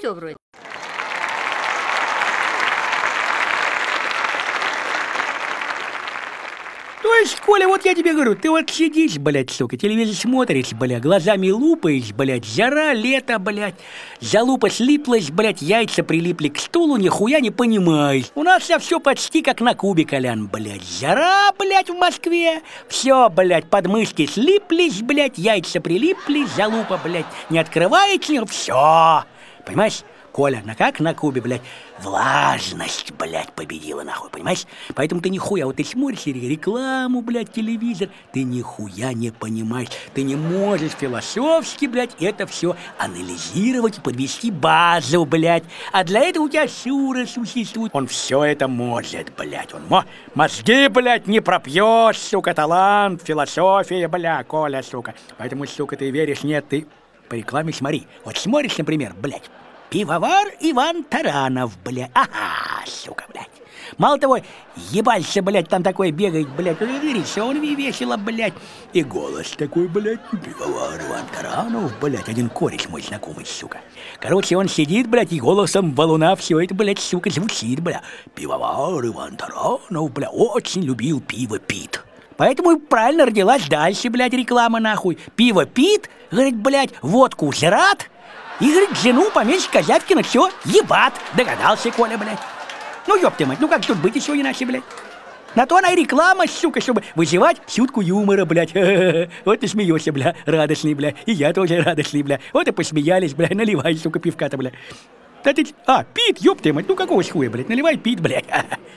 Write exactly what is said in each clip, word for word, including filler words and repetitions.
все вроде. То есть, Коля, вот я тебе говорю, ты вот сидишь, блядь, сука, телевизор смотришь, блядь, глазами лупаешь, блядь, жара, лето, блядь, залупа слиплась, блядь, яйца прилипли к стулу, нихуя не понимаешь. У нас вся все почти как на Кубе, Колян, блядь, жара, блядь, в Москве, все, блядь, подмышки слиплись, блядь, яйца прилипли, залупа, блядь, не открывается, все, понимаешь? Коля, на как на Кубе, блядь, влажность, блядь, победила, нахуй, понимаешь? Поэтому ты нихуя, вот ты смотришь рекламу, блядь, телевизор, ты нихуя не понимаешь, ты не можешь философски, блядь, это все анализировать и подвести базу, блядь. А для этого у тебя Шура существует, он все это может, блядь, он мо... мозги, блядь, не пропьешь, сука, талант, философия, бля, Коля, сука. Поэтому, сука, ты веришь, нет, ты по рекламе смотри. Вот смотришь, например, блядь, пивовар Иван Таранов, блядь. Ага, сука, блядь. Мало того, ебальца, блядь, там такой бегает, блядь, он весело, блядь. И голос такой, блядь, пивовар Иван Таранов, блядь, один кореш мой знакомый, сука. Короче, он сидит, блядь, и голосом валуна все это, блядь, сука, звучит, блядь. Пивовар Иван Таранов, блядь, очень любил пиво пит. Поэтому и правильно родилась дальше, блядь, реклама, нахуй. Пиво пит, говорит, блядь, водку жрат. И, говорит, жену помещика Зявкина, все, ебат, догадался Коля, блядь. Ну, ёб ты мать, ну как тут быть еще иначе, блядь? На то она и реклама, сука, чтобы вызывать чутку юмора, блядь. Вот ты смеешься, бля, радостный, бля, и я тоже радостный, бля. Вот и посмеялись, бля, наливай, сука, пивка-то, бля. Да ты, а, пит, ёб ты мать, ну какого хуя, блядь, наливай пит, блядь.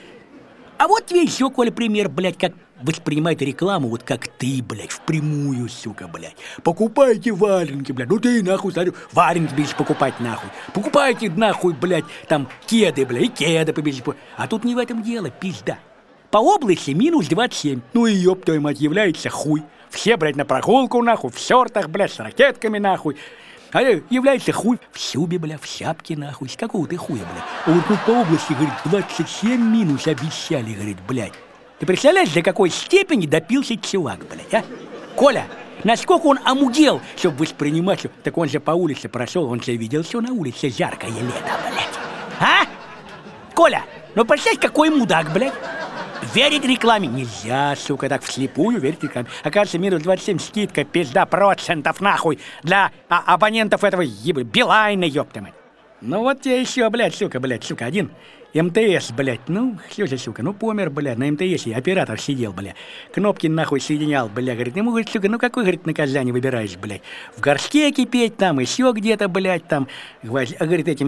А вот тебе еще, Коля, пример, блядь, как воспринимает рекламу, вот как ты, блядь, впрямую, сука, блядь. Покупайте валенки, блядь, ну ты, нахуй, смотрю, валенки будешь покупать, нахуй. Покупайте, нахуй, блядь, там, кеды, блядь, и кеды побежишь. А тут не в этом дело, пизда. По области минус двадцать семь. Ну и ёб твою мать, является хуй. Все, блядь, на прогулку, нахуй, в шортах, блядь, с ракетками, нахуй. А является хуй в шубе, бля, в шапке, нахуй. С какого ты хуя, бля? А вот тут по области, говорит, двадцать семь минус обещали, говорит, блядь. Ты представляешь, до какой степени допился чувак, блядь, а? Коля, насколько он омудел, чтобы воспринимать, что... Так он же по улице прошел, он же видел, что на улице жаркое лето, блядь. А? Коля, ну представь, какой мудак, блядь. Верить рекламе нельзя, сука, так вслепую верить рекламе. Окажется, минус двадцать семь скидка, пизда, процентов, нахуй, для а, абонентов этого ебы, Билайна, ёпта мать. Ну вот тебе еще, блядь, сука, блядь, сука, один МТС, блядь, ну, что же, сука, ну помер, блядь, на МТСе оператор сидел, блядь, кнопки нахуй соединял, блядь, говорит, ему, говорит, сука, ну какой, говорит, наказание выбираешь, блядь, в горшке кипеть там, еще где-то, блядь, там, говорит, этим